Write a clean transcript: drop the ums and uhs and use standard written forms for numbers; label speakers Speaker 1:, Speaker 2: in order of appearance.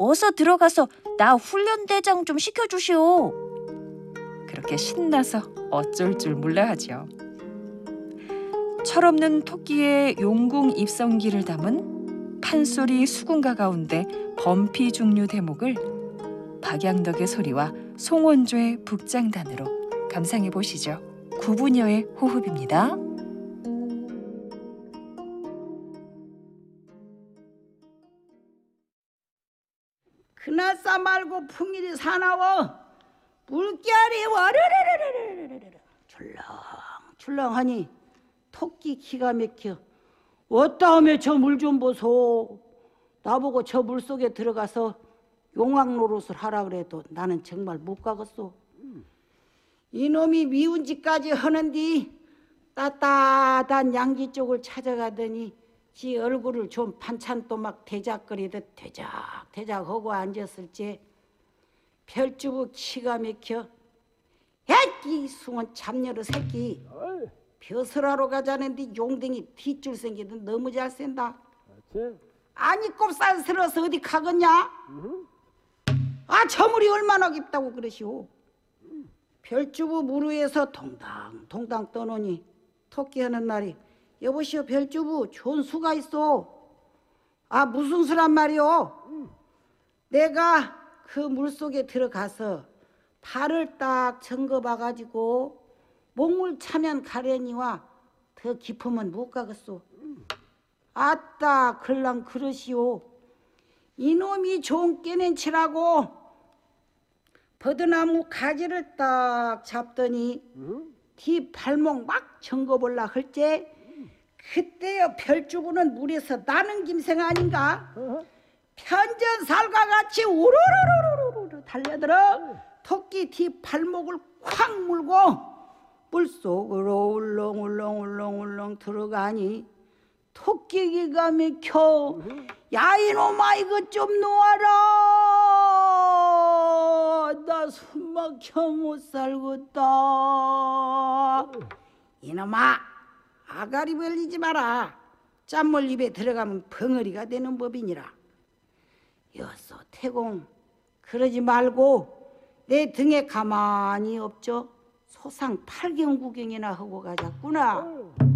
Speaker 1: 어서 들어가서 나 훈련대장 좀 시켜주시오. 그렇게 신나서 어쩔 줄 몰라 하죠. 철없는 토끼의 용궁 입성기를 담은 판소리 수군가 가운데 범피 중류 대목을 박양덕의 소리와 송원조의 북장단으로 감상해 보시죠. 구부녀의 호흡입니다.
Speaker 2: 그나싸 말고 풍일이 사나워 물결이 와르르르르르르르 출렁출렁하니 토끼 기가 막혀. 어따하며 저 물 좀 보소. 나보고 저 물속에 들어가서 용왕 노릇을 하라 그래도 나는 정말 못 가겠소. 이놈이 미운 짓까지 하는디 따뜻한 양지 쪽을 찾아가더니 지 얼굴을 좀 반찬또막 대작거리듯 대작하고 앉았을 때 별주부 키가 막혀. 야, 이 숭은 잡녀로 새끼. 벼슬하러 가자는데 용댕이 뒷줄 생기듯 너무 잘 센다. 아니 꼽살스러워서 어디 가겠냐? 아, 저 물이 얼마나 깊다고 그러시오. 별주부 무르에서 동당 떠노니 토끼 하는 날이 여보시오 별주부 좋은 수가 있어. 아, 무슨 수란 말이오? 내가 그 물속에 들어가서 발을 딱 잠궈봐가지고 목물 차면 가려니와 더 깊으면 못 가겠소. 아따 글랑 그러시오. 이놈이 종 깨낸 치라고 버드나무 가지를 딱 잡더니 뒤 발목 막 잠궈볼라 할때 그때요 별주부는 물에서 나는 김생 아닌가? 편전살과 같이 우르르르르르 달려들어 토끼 뒤 발목을 콱 물고 물속으로 울렁울렁 들어가니 토끼기가 막혀. 야 이놈아 이것 좀 놓아라. 나 숨막혀 못 살겠다. 이놈아 아가리 벌리지 마라. 짠물 입에 들어가면 벙어리가 되는 법이니라. 여서 태공 그러지 말고 내 등에 가만히 없죠. 소상 8경 구경이나 하고 가자꾸나.